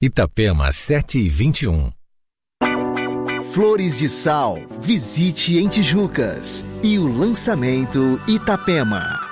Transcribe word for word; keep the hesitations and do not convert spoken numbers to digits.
Itapema sete e vinte e um. Flores de Sal, visite em Tijucas. E o lançamento Itapema.